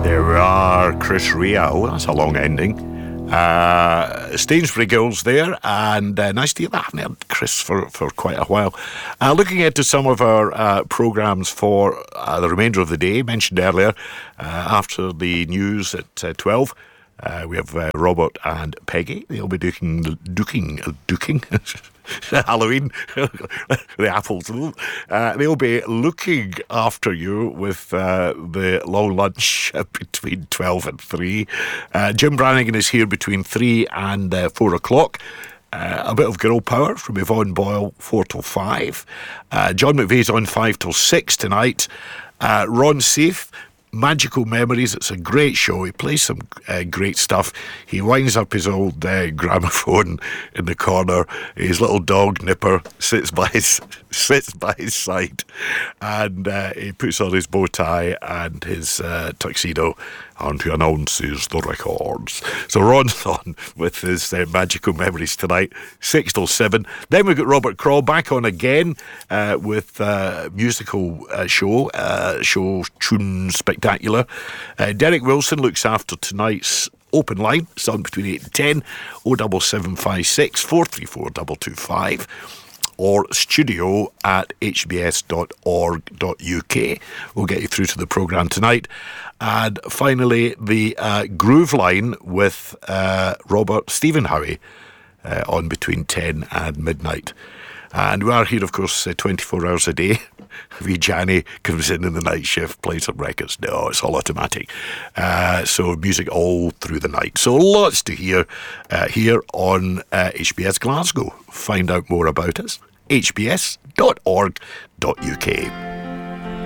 There we are, Chris Rea. Oh, that's a long ending. Stainsbury Girls there, and nice to hear that. I haven't heard Chris for quite a while. Looking into some of our programmes for the remainder of the day, mentioned earlier, after the news at 12. We have Robert and Peggy. They'll be duking Halloween, the apples. They'll be looking after you with the long lunch between 12 and 3. Jim Brannigan is here between 3 and 4 o'clock. A bit of girl power from Yvonne Boyle, 4 till 5. John McVeigh's on 5 till 6 tonight. Ron Seath, Magical Memories. It's a great show. He plays some great stuff. He winds up his old gramophone in the corner. His little dog Nipper sits by his side, and he puts on his bow tie and his tuxedo, and he announces the records. So Ron's on with his Magical Memories tonight, 6 till 7. Then we've got Robert Craw back on again with musical show Tune Spectacular. Derek Wilson looks after tonight's open line. It's on between 8 and 10, 07756 434 225. Or studio at hbs.org.uk. We'll get you through to the programme tonight. And finally, the Groove Line with Robert Stephen Howie on between 10 and midnight. And we are here, of course, 24 hours a day. Johnny comes in the night shift, plays some records. No, it's all automatic. So music all through the night. So lots to hear here on HBS Glasgow. Find out more about us, hbs.org.uk.